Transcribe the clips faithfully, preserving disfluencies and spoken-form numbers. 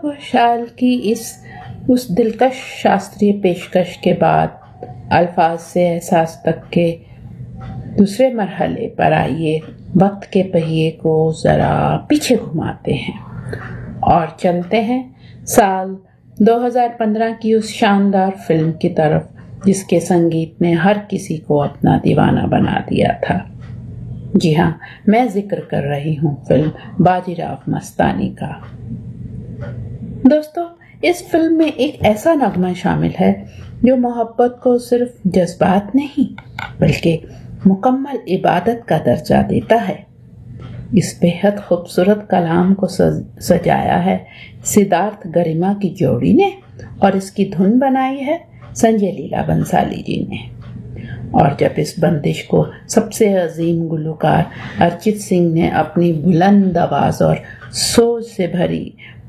घोषाल की इस उस दिलकश शास्त्रीय पेशकश के बाद अल्फाज से एहसास तक के दूसरे मरहले पर आइए वक्त के पहिए को जरा पीछे घुमाते हैं और चलते हैं साल दो हज़ार पंद्रह की उस शानदार फिल्म की तरफ जिसके संगीत ने हर किसी को अपना दीवाना बना दिया था। जी हाँ, मैं जिक्र कर रही हूँ फिल्म बाजीराव मस्तानी का। दोस्तों, इस फिल्म में एक ऐसा नगमा शामिल है जो मोहब्बत को सिर्फ जज्बात नहीं बल्कि मुकम्मल इबादत का दर्जा देता है। इस बेहद खूबसूरत कलाम को सजाया है सिद्धार्थ गरिमा की जोड़ी ने और इसकी धुन बनाई है संजय लीला बंसाली जी ने। और जब इस बंदिश को सबसे अजीम गुलकार अरिजीत सिंह ने अपनी बुलंद आवाज और सोच से भरी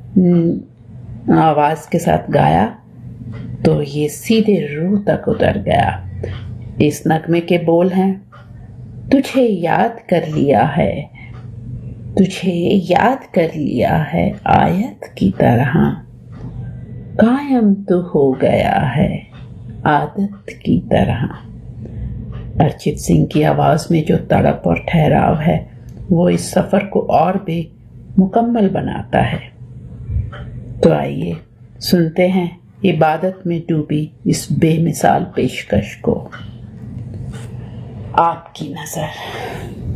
आवाज के साथ गाया तो ये सीधे रूह तक उतर गया। इस नगमे के बोल हैं, तुझे याद कर लिया है, तुझे याद कर लिया है आयत की तरह, कायम तू हो गया है आदत की तरह। अरिजीत सिंह की आवाज में जो तड़प और ठहराव है वो इस सफर को और भी मुकम्मल बनाता है। तो आइए सुनते हैं इबादत में डूबी इस बेमिसाल पेशकश को। आपकी नजर।